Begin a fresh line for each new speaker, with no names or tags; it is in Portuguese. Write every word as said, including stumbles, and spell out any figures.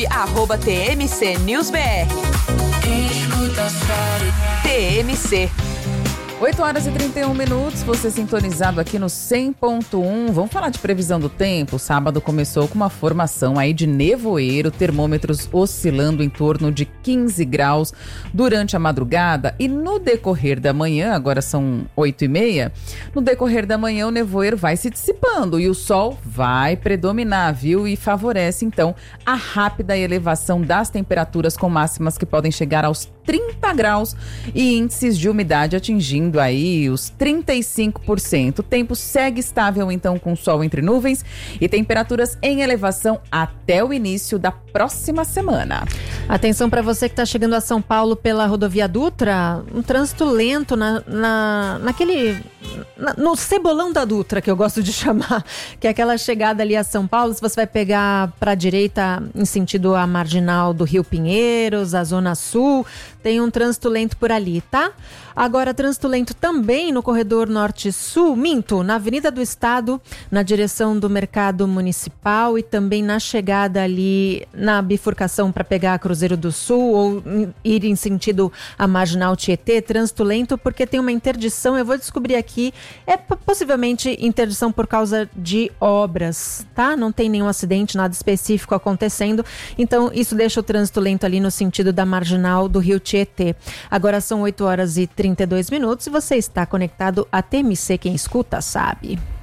arroba T M C News B R. T M C.
oito horas e trinta e um minutos, você sintonizado aqui no cem ponto um. Vamos falar de previsão do tempo. Sábado começou com uma formação aí de nevoeiro, termômetros oscilando em torno de quinze graus durante a madrugada. E no decorrer da manhã, agora são oito e meia, no decorrer da manhã o nevoeiro vai se dissipando e o sol vai predominar, viu? E favorece então a rápida elevação das temperaturas, com máximas que podem chegar aos trinta graus e índices de umidade atingindo aí os trinta e cinco por cento. O tempo segue estável então, com sol entre nuvens e temperaturas em elevação até o início da próxima semana.
Atenção para você que está chegando a São Paulo pela rodovia Dutra, um trânsito lento na, na, naquele, na, no cebolão da Dutra, que eu gosto de chamar, que é aquela chegada ali a São Paulo. Se você vai pegar para a direita em sentido a marginal do Rio Pinheiros, a Zona Sul, tem um trânsito lento por ali, tá? Agora, trânsito lento também no corredor norte-sul, minto, na Avenida do Estado, na direção do Mercado Municipal e também na chegada ali na bifurcação para pegar a Cruzeiro do Sul ou ir em sentido a Marginal Tietê. Trânsito lento porque tem uma interdição, eu vou descobrir aqui, é possivelmente interdição por causa de obras, tá? Não tem nenhum acidente, nada específico acontecendo, então isso deixa o trânsito lento ali no sentido da Marginal do Rio Tietê. Agora são oito horas e trinta e dois minutos e você está conectado a T M C, quem escuta sabe.